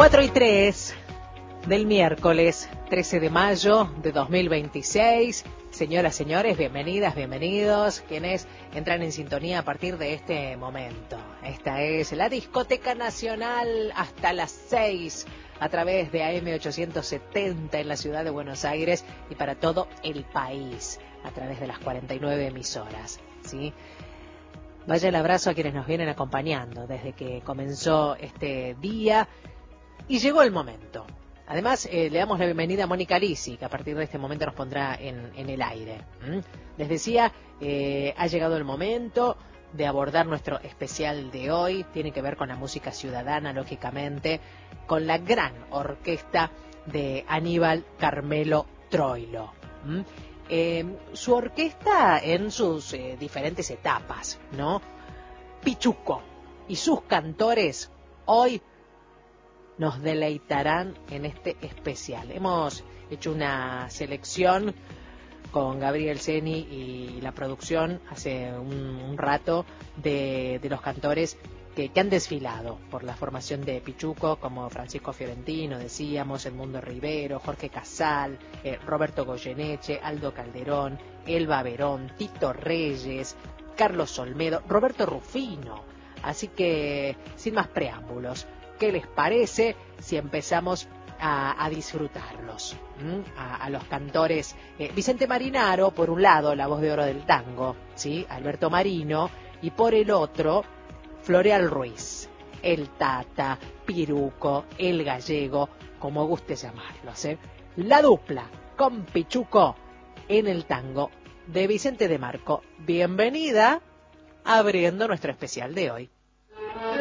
4:03 del miércoles 13 de mayo de 2026. Señoras, señores, bienvenidas, bienvenidos, quienes entran en sintonía a partir de este momento. Esta es la Discoteca Nacional hasta las 6 a través de AM870 en la ciudad de Buenos Aires y para todo el país a través de las 49 emisoras, ¿sí? Vaya el abrazo a quienes nos vienen acompañando desde que comenzó este día y llegó el momento. Además, le damos la bienvenida a Mónica Lisi, que a partir de este momento nos pondrá en el aire. Les decía, ha llegado el momento de abordar nuestro especial de hoy. Tiene que ver con la música ciudadana, lógicamente, con la gran orquesta de Aníbal Carmelo Troilo. Su orquesta en sus diferentes etapas, ¿no? Pichuco y sus cantores hoy nos deleitarán en este especial. Hemos hecho una selección con Gabriel Ceni y la producción hace un rato de los cantores que han desfilado por la formación de Pichuco, como Francisco Fiorentino, decíamos, Edmundo Rivero, Jorge Casal, Roberto Goyeneche, Aldo Calderón, Elba Verón, Tito Reyes, Carlos Olmedo, Roberto Rufino. Así que, sin más preámbulos, ¿qué les parece si empezamos a disfrutarlos? A los cantores Vicente Marinaro, por un lado, la voz de oro del tango, ¿sí? Alberto Marino, y por el otro, Floreal Ruiz, el Tata, Piruco, el Gallego, como guste llamarlos, ¿eh? La dupla con Pichuco en el tango de Vicente de Marco. Bienvenida, abriendo nuestro especial de hoy.